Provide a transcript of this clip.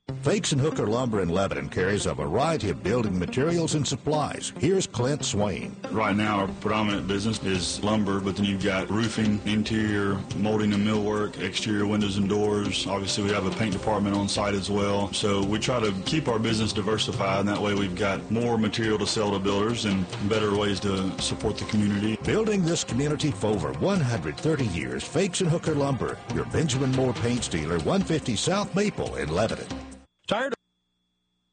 Fakes and Hooker Lumber in Lebanon carries a variety of building materials and supplies. Here's Clint Swain. Right now, our predominant business is lumber, but then you've got roofing, interior, molding and millwork, exterior windows and doors. Obviously, we have a paint department on site as well. So we try to keep our business diversified, and that way we've got more material to sell to builders and better ways to support the community. Building this community for over 130 years, Fakes and Hooker Lumber, your Benjamin Moore paint dealer, 150 South Maple in Lebanon. Tired